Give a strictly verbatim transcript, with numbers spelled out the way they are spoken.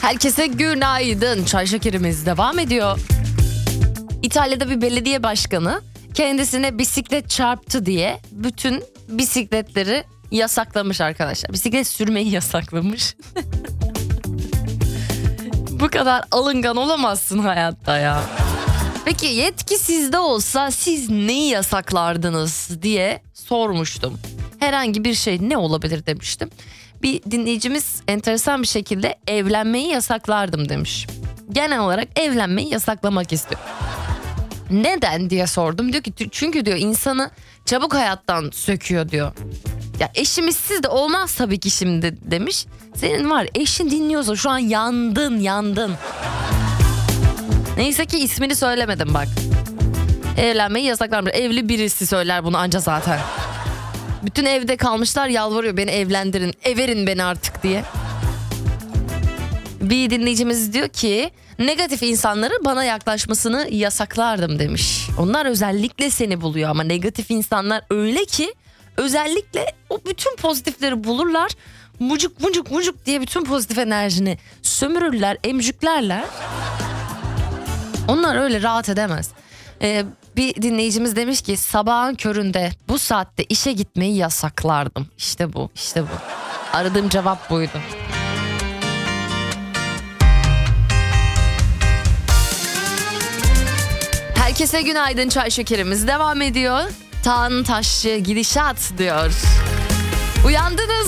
Herkese günaydın. Çay şekerimiz devam ediyor. İtalya'da bir belediye başkanı kendisine bisiklet çarptı diye bütün bisikletleri yasaklamış arkadaşlar. Bisiklet sürmeyi yasaklamış. Bu kadar alıngan olamazsın hayatta ya. Peki yetki sizde olsa siz neyi yasaklardınız diye sormuştum. Herhangi bir şey ne olabilir demiştim. Bir dinleyicimiz enteresan bir şekilde evlenmeyi yasaklardım demiş. Genel olarak evlenmeyi yasaklamak istiyor. Neden diye sordum. Diyor ki çünkü diyor insanı çabuk hayattan söküyor diyor. Ya eşimizsiz de olmaz tabii ki şimdi demiş. Senin var eşin dinliyorsa şu an yandın yandın. Neyse ki ismini söylemedim bak. Evlenmeyi yasaklarmış. Evli birisi söyler bunu anca zaten. Bütün evde kalmışlar yalvarıyor beni evlendirin. Everin beni artık diye. Bir dinleyicimiz diyor ki negatif insanları bana yaklaşmasını yasaklardım demiş. Onlar özellikle seni buluyor ama negatif insanlar öyle ki özellikle o bütün pozitifleri bulurlar. Mucuk mucuk mucuk diye bütün pozitif enerjini sömürürler, emcüklerler. Onlar öyle rahat edemez. Ee, bir dinleyicimiz demiş ki sabahın köründe bu saatte işe gitmeyi yasaklardım. İşte bu, işte bu. Aradığım cevap buydu. Herkese günaydın, çay şekerimiz devam ediyor. Tan taşçı gidişat diyor. Uyandınız